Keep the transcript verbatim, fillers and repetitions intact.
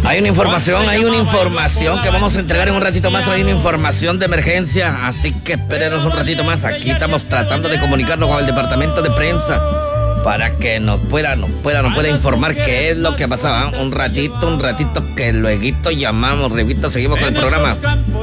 Hay una información, hay una información que vamos a entregar en un ratito más. Hay una información de emergencia, así que espérenos un ratito más. Aquí estamos tratando de comunicarnos con el departamento de prensa para que nos pueda, nos pueda, nos pueda informar qué es lo que pasaba. Un ratito, un ratito que luego llamamos, luego seguimos con el programa.